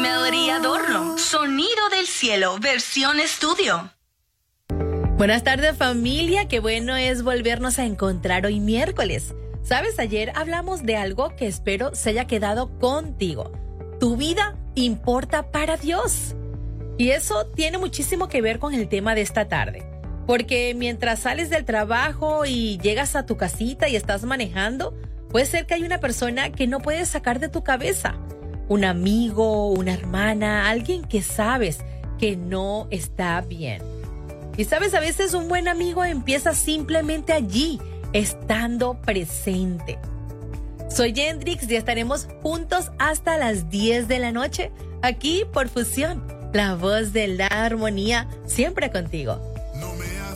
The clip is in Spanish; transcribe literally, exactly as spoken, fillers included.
Melody Adorno. Sonido del cielo, versión estudio. Buenas tardes, familia. Qué bueno es volvernos a encontrar hoy miércoles. Sabes, ayer hablamos de algo que espero se haya quedado contigo. Tu vida importa para Dios. Y eso tiene muchísimo que ver con el tema de esta tarde. Porque mientras sales del trabajo y llegas a tu casita y estás manejando, puede ser que hay una persona que no puedes sacar de tu cabeza. Un amigo, una hermana, alguien que sabes que no está bien. Y sabes, a veces un buen amigo empieza simplemente allí, estando presente. Soy Hendrix y estaremos juntos hasta las diez de la noche, aquí por Fusión, la voz de la armonía, siempre contigo.